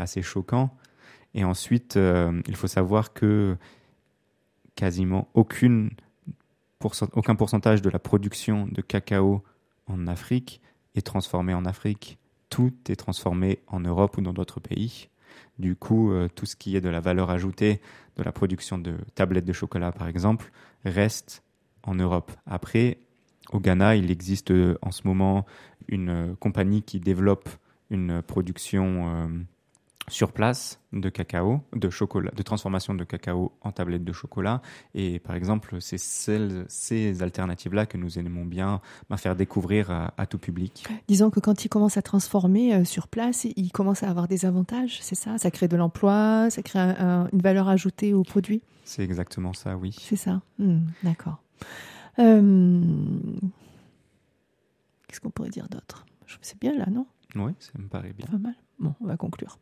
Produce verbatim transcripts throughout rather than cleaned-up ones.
assez choquant. Et ensuite, euh, il faut savoir que quasiment aucune pourcent- aucun pourcentage de la production de cacao en Afrique est transformé en Afrique. Tout est transformé en Europe ou dans d'autres pays. Du coup, euh, tout ce qui est de la valeur ajoutée de la production de tablettes de chocolat, par exemple, reste en Europe. Après, au Ghana, il existe euh, en ce moment une euh, compagnie qui développe une production euh, sur place de cacao, de chocolat, de transformation de cacao en tablettes de chocolat. Et par exemple, c'est celles, ces alternatives-là que nous aimons bien bah, faire découvrir à, à tout public. Disons que quand ils commencent à transformer euh, sur place, ils commencent à avoir des avantages, c'est ça? Ça crée de l'emploi, ça crée un, un, une valeur ajoutée au produit? C'est exactement ça, oui. C'est ça, mmh, d'accord. Euh... Qu'est-ce qu'on pourrait dire d'autre? Je trouve que c'est bien là, non? Oui, ça me paraît bien. Pas mal. Bon, on va conclure.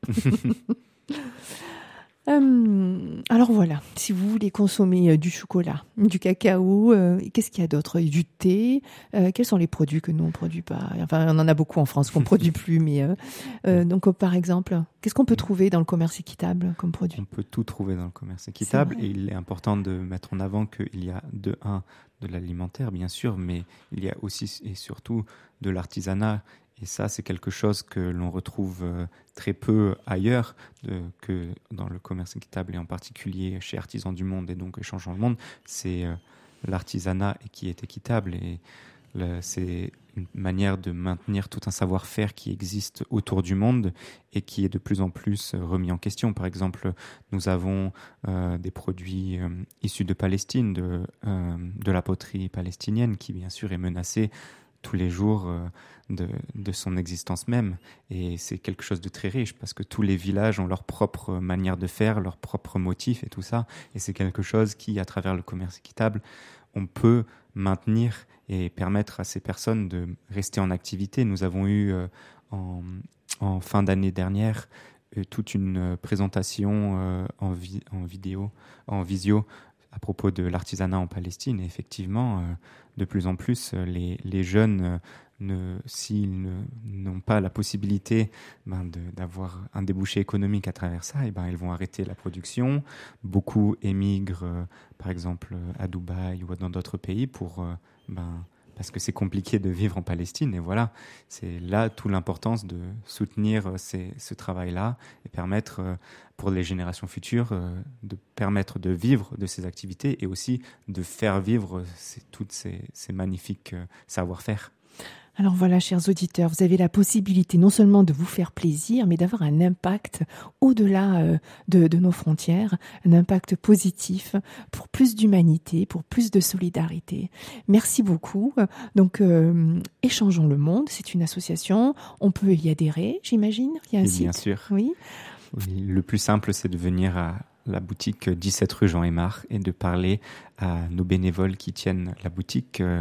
euh, alors voilà, si vous voulez consommer euh, du chocolat, du cacao, euh, qu'est-ce qu'il y a d'autre? Du thé, euh, quels sont les produits que nous on ne produit pas? Enfin, on en a beaucoup en France qu'on ne produit plus, mais euh, euh, donc euh, par exemple, qu'est-ce qu'on peut trouver dans le commerce équitable comme produit? On peut tout trouver dans le commerce équitable et il est important de mettre en avant qu'il y a de un, de l'alimentaire bien sûr, mais il y a aussi et surtout de l'artisanat. Et ça, c'est quelque chose que l'on retrouve euh, très peu ailleurs de, que dans le commerce équitable et en particulier chez Artisans du Monde et donc Échangeons le Monde. C'est euh, l'artisanat qui est équitable et le, c'est une manière de maintenir tout un savoir-faire qui existe autour du monde et qui est de plus en plus remis en question. Par exemple, nous avons euh, des produits euh, issus de Palestine, de, euh, de la poterie palestinienne qui bien sûr est menacée tous les jours euh, de, de son existence même. Et c'est quelque chose de très riche parce que tous les villages ont leur propre manière de faire, leurs propres motifs et tout ça. Et c'est quelque chose qui, à travers le commerce équitable, on peut maintenir et permettre à ces personnes de rester en activité. Nous avons eu euh, en, en fin d'année dernière euh, toute une euh, présentation euh, en, vi- en vidéo, en visio à propos de l'artisanat en Palestine. Et effectivement, euh, de plus en plus, euh, les, les jeunes, euh, ne, s'ils ne, n'ont pas la possibilité ben, de, d'avoir un débouché économique à travers ça, et ben, ils vont arrêter la production. Beaucoup émigrent, euh, par exemple, à Dubaï ou dans d'autres pays pour... Euh, ben, parce que c'est compliqué de vivre en Palestine. Et voilà, c'est là toute l'importance de soutenir ces, ce travail-là et permettre, euh, pour les générations futures, euh, de permettre de vivre de ces activités et aussi de faire vivre ces, toutes ces, ces magnifiques euh, savoir-faire. Alors voilà, chers auditeurs, vous avez la possibilité non seulement de vous faire plaisir, mais d'avoir un impact au-delà euh, de, de nos frontières, un impact positif pour plus d'humanité, pour plus de solidarité. Merci beaucoup. Donc, euh, Échangeons le Monde, c'est une association, on peut y adhérer, j'imagine. Il y a un et site. Bien sûr. Oui. Oui, le plus simple, c'est de venir à la boutique dix-sept rue Jean Aymar et de parler à nos bénévoles qui tiennent la boutique euh,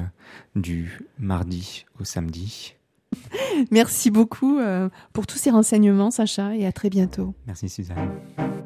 du mardi au samedi. Merci beaucoup euh, pour tous ces renseignements, Sacha, et à très bientôt. Merci Suzanne.